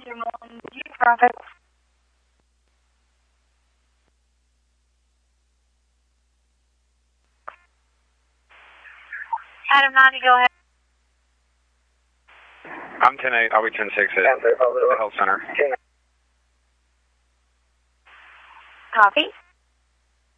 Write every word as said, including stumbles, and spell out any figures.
Profit. Adam ninety, go ahead. I'm ten eight, I'll be ten six at the health center. Copy.